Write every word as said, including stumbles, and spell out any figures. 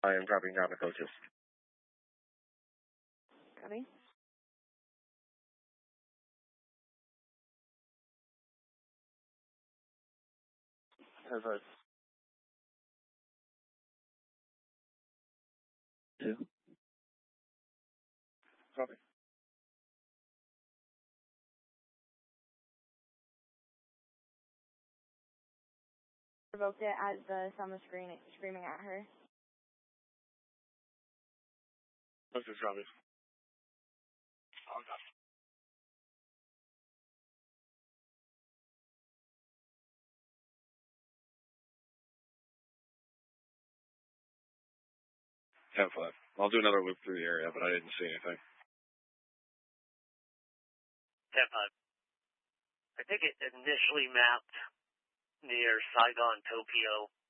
I am dropping down the coaches. Copy. ten five. Two. Copy. Provoked it as the son was screaming, screaming at her. Coaches, copy. Oh, God. ten five. I'll do another loop through the area, but I didn't see anything. ten five. I think it initially mapped near Saigon, Tokyo,